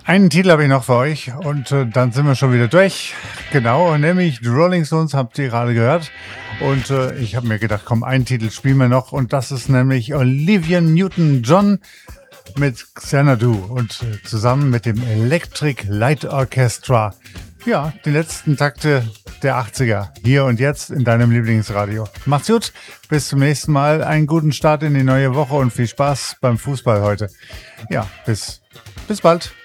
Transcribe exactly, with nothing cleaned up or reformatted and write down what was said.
Einen Titel habe ich noch für euch und äh, dann sind wir schon wieder durch. Genau, nämlich The Rolling Stones habt ihr gerade gehört. Und äh, ich habe mir gedacht, komm, einen Titel spielen wir noch. Und das ist nämlich Olivia Newton-John mit Xanadu und äh, zusammen mit dem Electric Light Orchestra. Ja, die letzten Takte der achtziger. Hier und jetzt in deinem Lieblingsradio. Macht's gut, bis zum nächsten Mal. Einen guten Start in die neue Woche und viel Spaß beim Fußball heute. Ja, bis, bis bald.